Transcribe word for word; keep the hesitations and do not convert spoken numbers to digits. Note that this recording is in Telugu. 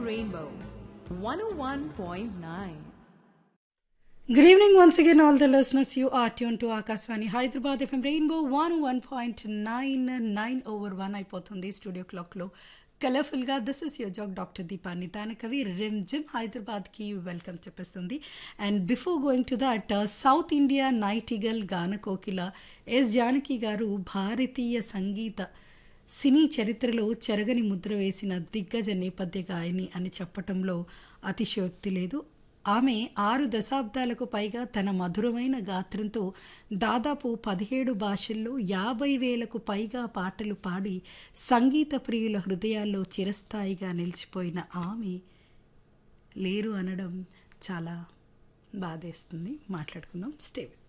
Rainbow one oh one point nine. Good evening once again, all the listeners. You are tuned to Akashvani Hyderabad F M Rainbow one oh one point nine. nine over one అయిపోతుంది స్టూడియో క్లాక్లో కలర్ఫుల్గా. This is your Jack doctor Deepa నిదాన కవి రిమ్ జిమ్ హైదరాబాద్కి వెల్కమ్ చెప్పేస్తుంది. And before going to that, south India నైటిగల్ గాన కోకిల ఎస్ జానకి గారు భారతీయ సంగీత సినీ చరిత్రలో చెరగని ముద్ర వేసిన దిగ్గజ నేపథ్య గాయని అని చెప్పటంలో అతిశయోక్తి లేదు. ఆమె ఆరు దశాబ్దాలకు పైగా తన మధురమైన గాత్రంతో దాదాపు పదిహేడు భాషల్లో యాభై వేలకు పైగా పాటలు పాడి సంగీత ప్రియుల హృదయాల్లో చిరస్థాయిగా నిలిచిపోయిన ఆమె లేరు అనడం చాలా బాధేస్తుంది. మాట్లాడుకుందాం. Stay with